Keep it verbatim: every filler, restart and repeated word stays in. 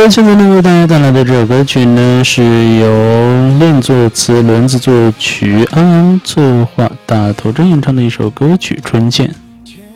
好，现在呢为大家带来的这首歌曲呢，是由练作词、轮子作曲、安安作画、大头针演唱的一首歌曲《春见》。